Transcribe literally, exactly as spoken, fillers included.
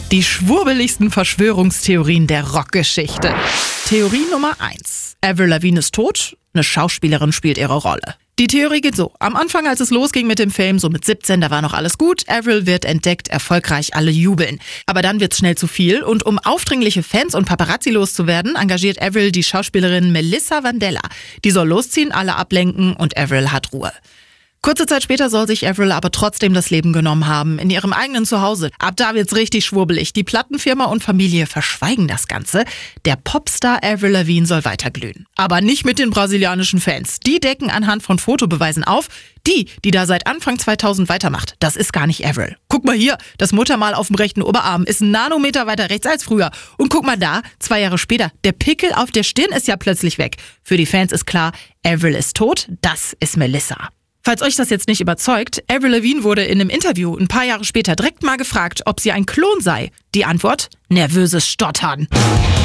Die schwurbeligsten Verschwörungstheorien der Rockgeschichte. Theorie Nummer eins. Avril Lavigne ist tot, eine Schauspielerin spielt ihre Rolle. Die Theorie geht so. Am Anfang, als es losging mit dem Film, so mit siebzehn, da war noch alles gut. Avril wird entdeckt, erfolgreich, alle jubeln. Aber dann wird's schnell zu viel und um aufdringliche Fans und Paparazzi loszuwerden, engagiert Avril die Schauspielerin Melissa Vandella. Die soll losziehen, alle ablenken und Avril hat Ruhe. Kurze Zeit später soll sich Avril aber trotzdem das Leben genommen haben, in ihrem eigenen Zuhause. Ab da wird's richtig schwurbelig. Die Plattenfirma und Familie verschweigen das Ganze. Der Popstar Avril Lavigne soll weiterglühen. Aber nicht mit den brasilianischen Fans. Die decken anhand von Fotobeweisen auf. Die, die da seit Anfang zweitausend weitermacht, das ist gar nicht Avril. Guck mal hier, das Muttermal auf dem rechten Oberarm ist ein Nanometer weiter rechts als früher. Und guck mal da, zwei Jahre später, der Pickel auf der Stirn ist ja plötzlich weg. Für die Fans ist klar, Avril ist tot, das ist Melissa. Falls euch das jetzt nicht überzeugt, Avril Lavigne wurde in einem Interview ein paar Jahre später direkt mal gefragt, ob sie ein Klon sei. Die Antwort? Nervöses Stottern.